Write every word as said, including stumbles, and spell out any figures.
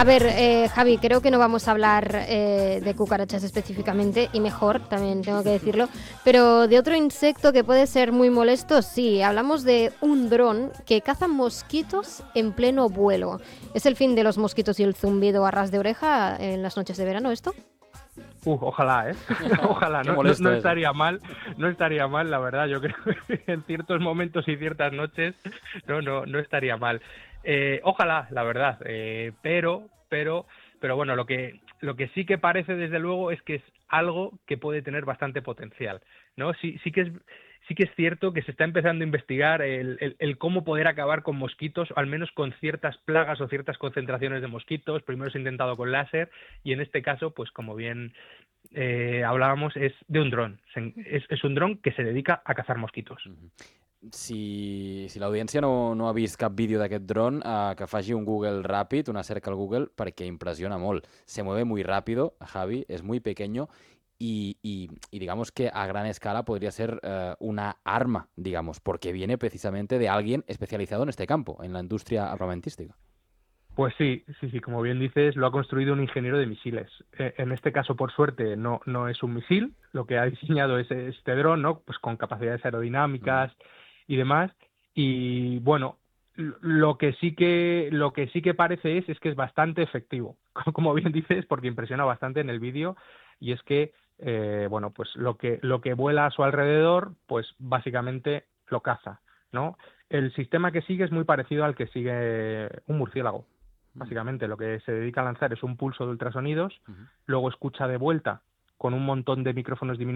A ver, eh, Javi, creo que no vamos a hablar eh, de cucarachas específicamente, y mejor, también tengo que decirlo, pero de otro insecto que puede ser muy molesto, sí, hablamos de un dron que caza mosquitos en pleno vuelo. ¿Es el fin de los mosquitos y el zumbido a ras de oreja en las noches de verano esto? Uh, ojalá, ¿eh? Ojalá, Qué no, no, molesto no eso. estaría mal, no estaría mal, la verdad, yo creo que en ciertos momentos y ciertas noches no, no, no estaría mal. Eh, ojalá, la verdad, eh, pero, pero, pero bueno, lo que, lo que sí que parece desde luego es que es algo que puede tener bastante potencial, ¿no? Sí, sí que es, sí que es cierto que se está empezando a investigar el, el, el cómo poder acabar con mosquitos, al menos con ciertas plagas o ciertas concentraciones de mosquitos. Primero se ha intentado con láser y en este caso, pues como bien eh, hablábamos, es de un dron. Es, es un dron que se dedica a cazar mosquitos. Mhm. Si, si l'audiència no, no ha vist cap vídeo d'aquest dron, eh, que faci un Google ràpid, una cerca al Google, perquè impressiona molt. Se mueve muy rápido, Javi, es muy pequeño y, y, y digamos que a gran escala podría ser eh, una arma, digamos, porque viene precisamente de alguien especializado en este campo, en la industria armamentística. Pues sí, sí, sí, como bien dices, lo ha construido un ingeniero de misiles. Eh, en este caso, por suerte, no, no es un misil, lo que ha diseñado es este dron, ¿no? Pues con capacidades aerodinámicas Mm. y demás. Y bueno, l- lo que sí que, lo que sí que parece es, es que es bastante efectivo, como bien dices, porque impresiona bastante en el vídeo, y es que, eh, bueno, pues lo que, lo que vuela a su alrededor, pues básicamente lo caza, ¿no? El sistema que sigue es muy parecido al que sigue un murciélago. Mm. Básicamente lo que se dedica a lanzar es un pulso de ultrasonidos, Mhm. luego escucha de vuelta con un montón de micrófonos diminutos